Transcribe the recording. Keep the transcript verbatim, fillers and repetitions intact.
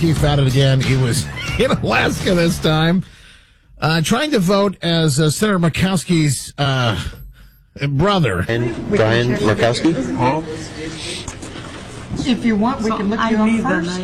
O'Keefe at it again. He was in Alaska this time, uh, trying to vote as uh, Senator Murkowski's uh, brother. And Brian Murkowski? If you want, we can look you up first.